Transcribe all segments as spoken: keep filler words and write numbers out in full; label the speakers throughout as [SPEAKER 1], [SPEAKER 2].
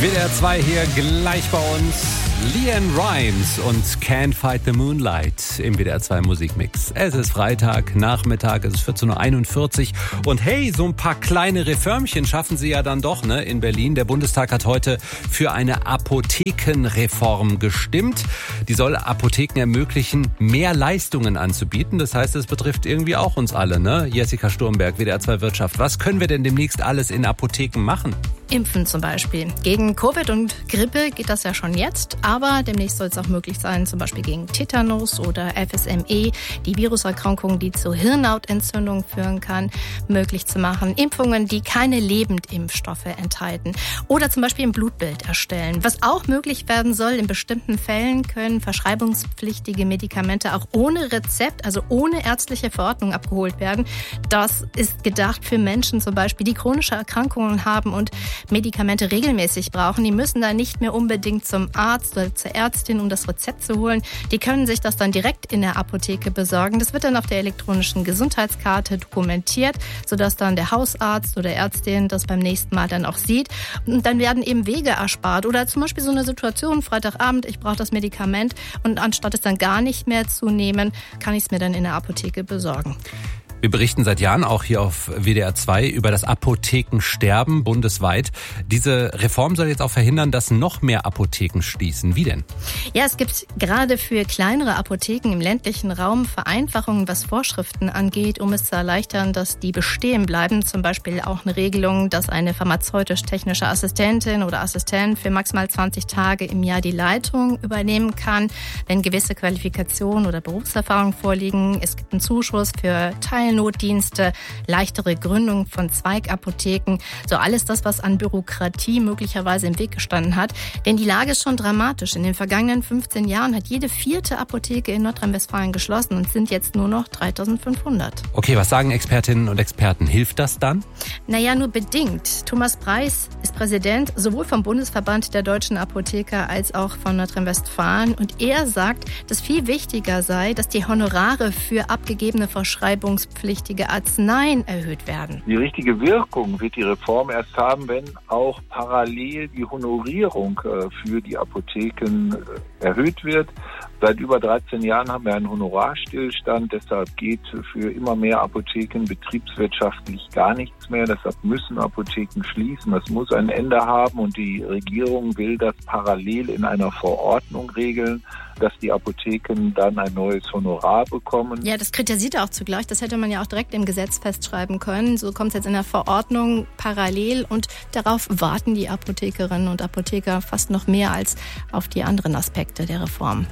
[SPEAKER 1] W D R zwei hier gleich bei uns. LeAnn Rimes und Can't Fight the Moonlight im W D R zwei Musikmix. Es ist Freitag, Nachmittag, es ist vierzehn Uhr einundvierzig und hey, so ein paar kleine Reformchen schaffen sie ja dann doch, ne, in Berlin. Der Bundestag hat heute für eine Apothekenreform gestimmt. Die soll Apotheken ermöglichen, mehr Leistungen anzubieten. Das heißt, es betrifft irgendwie auch uns alle, ne? Jessica Sturmberg, W D R zwei Wirtschaft. Was können wir denn demnächst alles in Apotheken machen?
[SPEAKER 2] Impfen zum Beispiel. Gegen Covid und Grippe geht das ja schon jetzt, aber demnächst soll es auch möglich sein, zum Beispiel gegen Tetanus oder F S M E, die Viruserkrankung, die zu Hirnhautentzündung führen kann, möglich zu machen. Impfungen, die keine Lebendimpfstoffe enthalten. Oder zum Beispiel ein Blutbild erstellen. Was auch möglich werden soll, in bestimmten Fällen können verschreibungspflichtige Medikamente auch ohne Rezept, also ohne ärztliche Verordnung abgeholt werden. Das ist gedacht für Menschen zum Beispiel, die chronische Erkrankungen haben und Medikamente regelmäßig brauchen. Die müssen da nicht mehr unbedingt zum Arzt oder zur Ärztin, um das Rezept zu holen. Die können sich das dann direkt in der Apotheke besorgen. Das wird dann auf der elektronischen Gesundheitskarte dokumentiert, sodass dann der Hausarzt oder Ärztin das beim nächsten Mal dann auch sieht. Und dann werden eben Wege erspart. Oder zum Beispiel so eine Situation, Freitagabend, ich brauche das Medikament und anstatt es dann gar nicht mehr zu nehmen, kann ich es mir dann in der Apotheke besorgen.
[SPEAKER 1] Wir berichten seit Jahren auch hier auf W D R zwei über das Apothekensterben bundesweit. Diese Reform soll jetzt auch verhindern, dass noch mehr Apotheken schließen. Wie denn?
[SPEAKER 2] Ja, es gibt gerade für kleinere Apotheken im ländlichen Raum Vereinfachungen, was Vorschriften angeht, um es zu erleichtern, dass die bestehen bleiben. Zum Beispiel auch eine Regelung, dass eine pharmazeutisch-technische Assistentin oder Assistent für maximal zwanzig Tage im Jahr die Leitung übernehmen kann, wenn gewisse Qualifikationen oder Berufserfahrung vorliegen. Es gibt einen Zuschuss für Teilnehmer, Notdienste, leichtere Gründung von Zweigapotheken, so alles das, was an Bürokratie möglicherweise im Weg gestanden hat. Denn die Lage ist schon dramatisch. In den vergangenen fünfzehn Jahren hat jede vierte Apotheke in Nordrhein-Westfalen geschlossen und sind jetzt nur noch dreitausendfünfhundert.
[SPEAKER 1] Okay, was sagen Expertinnen und Experten? Hilft das dann?
[SPEAKER 2] Naja, nur bedingt. Thomas Preis ist Präsident sowohl vom Bundesverband der deutschen Apotheker als auch von Nordrhein-Westfalen und er sagt, dass viel wichtiger sei, dass die Honorare für abgegebene Verschreibungspflichtige Arzneien erhöht werden.
[SPEAKER 3] Die richtige Wirkung wird die Reform erst haben, wenn auch parallel die Honorierung für die Apotheken erhöht wird. Seit über dreizehn Jahren haben wir einen Honorarstillstand, deshalb geht für immer mehr Apotheken betriebswirtschaftlich gar nichts mehr. Deshalb müssen Apotheken schließen. Das muss ein Ende haben und die Regierung will das parallel in einer Verordnung regeln, dass die Apotheken dann ein neues Honorar bekommen.
[SPEAKER 2] Ja, das kritisiert er auch zugleich. Das hätte man ja auch direkt im Gesetz festschreiben können. So kommt es jetzt in der Verordnung parallel und darauf warten die Apothekerinnen und Apotheker fast noch mehr als auf die anderen Aspekte der Reform.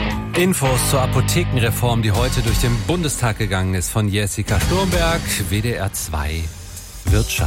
[SPEAKER 1] Infos zur Apothekenreform, die heute durch den Bundestag gegangen ist, von Jessica Sturmberg, W D R zwei Wirtschaft.